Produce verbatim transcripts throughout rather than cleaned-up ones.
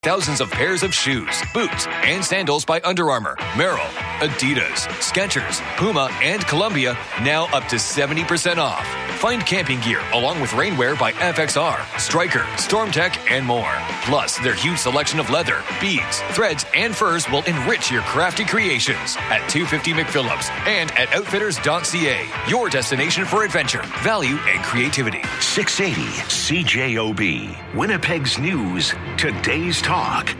Thousands of pairs of shoes, boots, and sandals by Under Armour, Merrell, Adidas, Skechers, Puma, and Columbia now up to seventy percent off. Find camping gear along with rainwear by F X R, Stryker, StormTech, and more. Plus, their huge selection of leather, beads, threads, and furs will enrich your crafty creations at two fifty McPhillips and at outfitters dot c a. Your destination for adventure, value, and creativity. six eighty C J O B, Winnipeg's News, today's talk.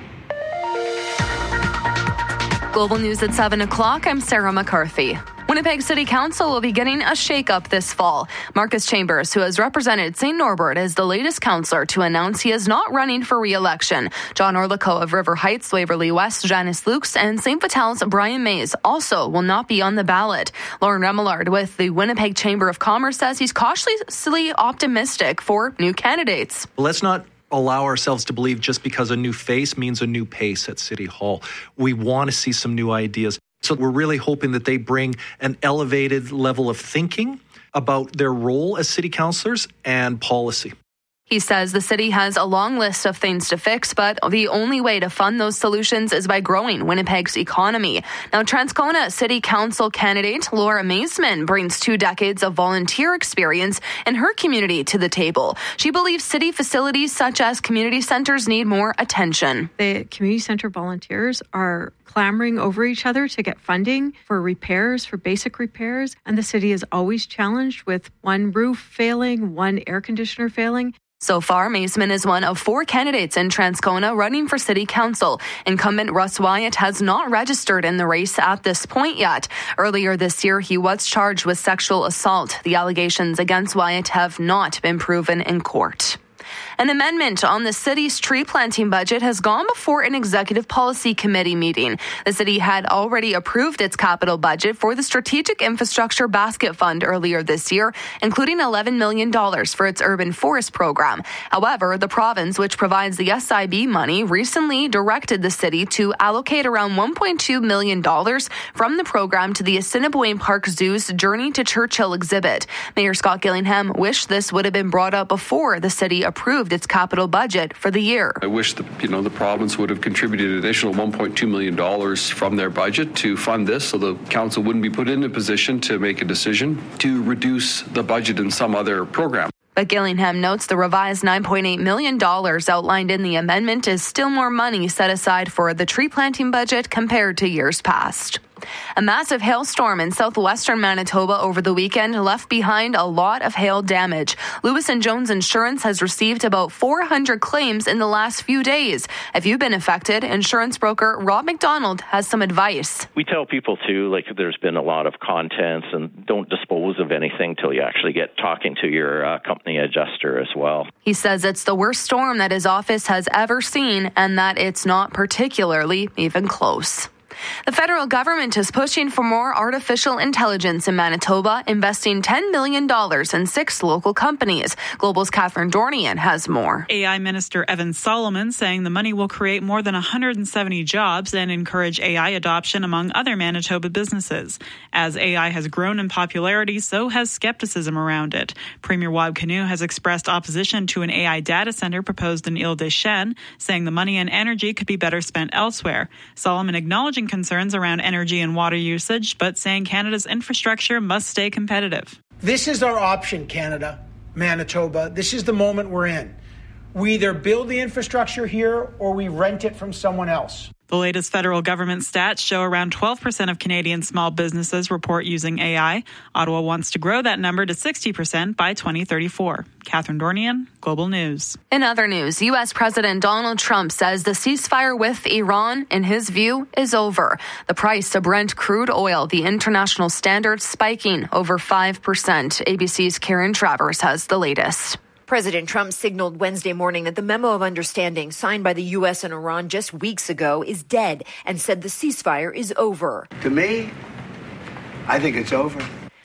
Global News at seven o'clock. I'm Sarah McCarthy. Winnipeg City Council will be getting a shake-up this fall. Marcus Chambers, who has represented Saint Norbert, is the latest councillor to announce he is not running for re-election. John Orlico of River Heights, Waverly West, Janice Lukes, and Saint Vital's Brian Mays also will not be on the ballot. Lauren Remillard with the Winnipeg Chamber of Commerce says he's cautiously optimistic for new candidates. Let's not allow ourselves to believe just because a new face means a new pace at City Hall. We want to see some new ideas. So we're really hoping that they bring an elevated level of thinking about their role as city councillors and policy. He says the city has a long list of things to fix, but the only way to fund those solutions is by growing Winnipeg's economy. Now, Transcona City Council candidate Laura Maisman brings two decades of volunteer experience in her community to the table. She believes city facilities such as community centers need more attention. The community center volunteers are clamoring over each other to get funding for repairs, for basic repairs, and the city is always challenged with one roof failing, one air conditioner failing. So far, Maisman is one of four candidates in Transcona running for city council. Incumbent Russ Wyatt has not registered in the race at this point yet. Earlier this year, he was charged with sexual assault. The allegations against Wyatt have not been proven in court. An amendment on the city's tree planting budget has gone before an executive policy committee meeting. The city had already approved its capital budget for the Strategic Infrastructure Basket Fund earlier this year, including eleven million dollars for its urban forest program. However, the province, which provides the S I B money, recently directed the city to allocate around one point two million dollars from the program to the Assiniboine Park Zoo's Journey to Churchill exhibit. Mayor Scott Gillingham wished this would have been brought up before the city approved its capital budget for the year. I wish the, you know, the province would have contributed an additional one point two million dollars from their budget to fund this, so the council wouldn't be put in a position to make a decision to reduce the budget in some other program. But Gillingham notes the revised nine point eight million dollars outlined in the amendment is still more money set aside for the tree planting budget compared to years past. A massive hailstorm in southwestern Manitoba over the weekend left behind a lot of hail damage. Lewis and Jones Insurance has received about four hundred claims in the last few days. If you've been affected, insurance broker Rob McDonald has some advice. We tell people too, like there's been a lot of contents, and don't dispose of anything till you actually get talking to your uh, company adjuster as well. He says it's the worst storm that his office has ever seen and that it's not particularly even close. The federal government is pushing for more artificial intelligence in Manitoba, investing ten million dollars in six local companies. Global's Catherine Dornian has more. A I Minister Evan Solomon saying the money will create more than one hundred seventy jobs and encourage A I adoption among other Manitoba businesses. As A I has grown in popularity, so has skepticism around it. Premier Wab Kinew has expressed opposition to an A I data center proposed in Ile-des-Chênes, saying the money and energy could be better spent elsewhere. Solomon acknowledging concerns around energy and water usage, but saying Canada's infrastructure must stay competitive. This is our option, Canada, Manitoba. This is the moment we're in. We either build the infrastructure here or we rent it from someone else. The latest federal government stats show around twelve percent of Canadian small businesses report using A I. Ottawa wants to grow that number to sixty percent by twenty thirty-four. Catherine Dornian, Global News. In other news, U S President Donald Trump says the ceasefire with Iran, in his view, is over. The price of Brent crude oil, the international standard, spiking over five percent. A B C's Karen Travers has the latest. President Trump signaled Wednesday morning that the memo of understanding signed by the U S and Iran just weeks ago is dead and said the ceasefire is over. To me, I think it's over.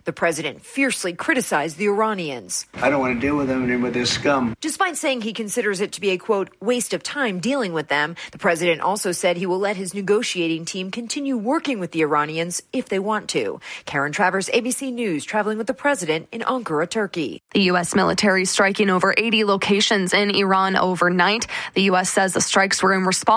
The president fiercely criticized the Iranians. I don't want to deal with them and with this scum. Despite saying he considers it to be a, quote, waste of time dealing with them, the president also said he will let his negotiating team continue working with the Iranians if they want to. Karen Travers, A B C News, traveling with the president in Ankara, Turkey. The U S military striking over eighty locations in Iran overnight. The U S says the strikes were in response